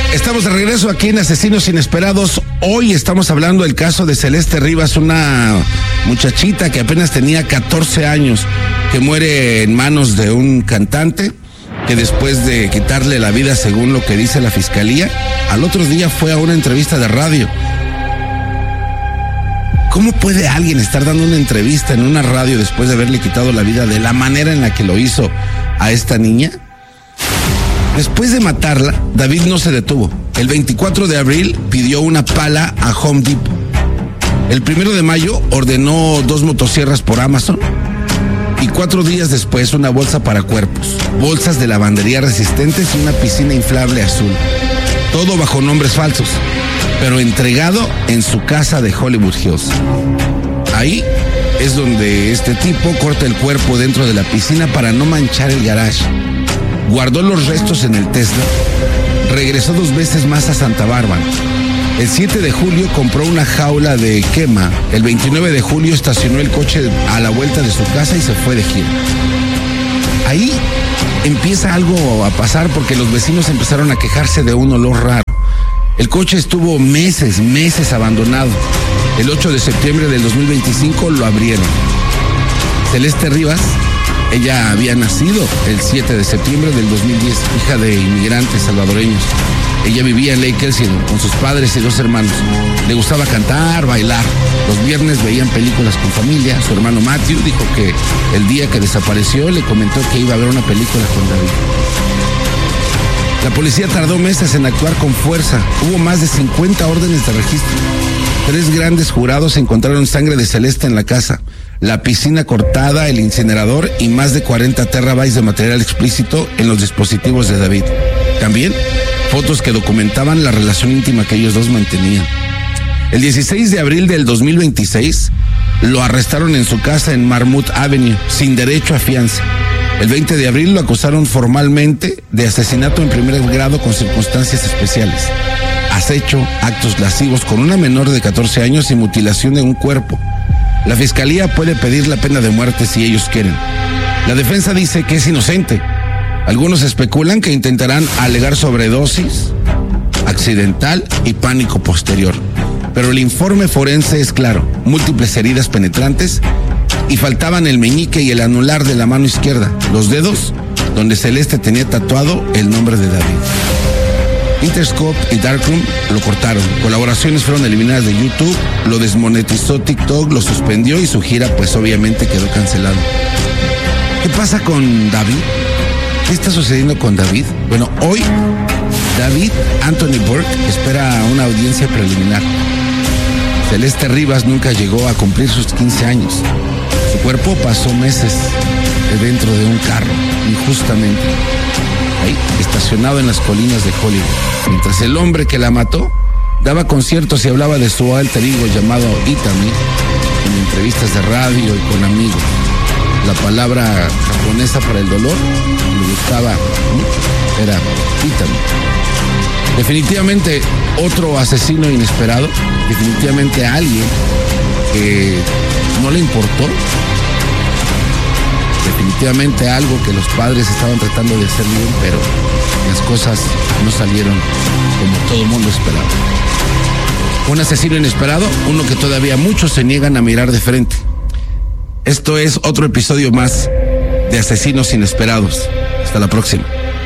Estamos de regreso aquí en Asesinos Inesperados. Hoy estamos hablando del caso de Celeste Rivas, una muchachita que apenas tenía 14 años, que muere en manos de un cantante, que después de quitarle la vida, según lo que dice la fiscalía, al otro día fue a una entrevista de radio. ¿Cómo puede alguien estar dando una entrevista en una radio después de haberle quitado la vida de la manera en la que lo hizo a esta niña? Después de matarla, David no se detuvo. El 24 de abril pidió una pala a Home Depot. El 1 de mayo ordenó 2 motosierras por Amazon. Y 4 días después una bolsa para cuerpos, bolsas de lavandería resistentes y una piscina inflable azul. Todo bajo nombres falsos, pero entregado en su casa de Hollywood Hills. Ahí es donde este tipo corta el cuerpo dentro de la piscina para no manchar el garage. Guardó los restos en el Tesla, regresó 2 veces más a Santa Bárbara. El 7 de julio compró una jaula de quema. El 29 de julio estacionó el coche a la vuelta de su casa y se fue de gira. Ahí empieza algo a pasar porque los vecinos empezaron a quejarse de un olor raro. El coche estuvo meses abandonado. El 8 de septiembre del 2025 lo abrieron. Celeste Rivas, ella había nacido el 7 de septiembre del 2010, hija de inmigrantes salvadoreños. Ella vivía en Lake Elsinore con sus padres y 2 hermanos. Le gustaba cantar, bailar. Los viernes veían películas con familia. Su hermano Matthew dijo que el día que desapareció le comentó que iba a ver una película con David. La policía tardó meses en actuar con fuerza. Hubo más de 50 órdenes de registro. 3 grandes jurados encontraron sangre de Celeste en la casa, la piscina cortada, el incinerador y más de 40 terabytes de material explícito en los dispositivos de David. También fotos que documentaban la relación íntima que ellos dos mantenían. El 16 de abril del 2026 lo arrestaron en su casa en Marmouth Avenue, sin derecho a fianza. El 20 de abril lo acusaron formalmente de asesinato en primer grado con circunstancias especiales, acecho, actos lascivos con una menor de 14 años y mutilación de un cuerpo. La fiscalía puede pedir la pena de muerte si ellos quieren. La defensa dice que es inocente. Algunos especulan que intentarán alegar sobredosis, accidental y pánico posterior. Pero el informe forense es claro: múltiples heridas penetrantes y faltaban el meñique y el anular de la mano izquierda, los dedos donde Celeste tenía tatuado el nombre de David. Interscope y Darkroom lo cortaron. Colaboraciones fueron eliminadas de YouTube, lo desmonetizó TikTok, lo suspendió y su gira pues obviamente quedó cancelado. ¿Qué pasa con David? ¿Qué está sucediendo con David? Bueno, hoy David Anthony Burke espera una audiencia preliminar. Celeste Rivas nunca llegó a cumplir sus 15 años. Su cuerpo pasó meses dentro de un carro, injustamente, ahí, estacionado en las colinas de Hollywood, mientras el hombre que la mató daba conciertos y hablaba de su alter ego llamado Itami en entrevistas de radio y con amigos. La palabra japonesa para el dolor le gustaba mucho, era Itami. Definitivamente otro asesino inesperado, definitivamente alguien que no le importó, definitivamente algo que los padres estaban tratando de hacer bien, pero las cosas no salieron como todo el mundo esperaba. Un asesino inesperado, uno que todavía muchos se niegan a mirar de frente. Esto es otro episodio más de Asesinos Inesperados. Hasta la próxima.